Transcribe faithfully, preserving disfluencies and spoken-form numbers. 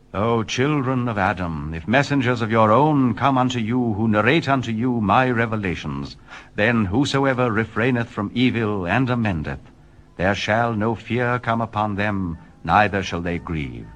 O children of Adam, if messengers of your own come unto you, who narrate unto you my revelations, then whosoever refraineth from evil and amendeth, there shall no fear come upon them, neither shall they grieve.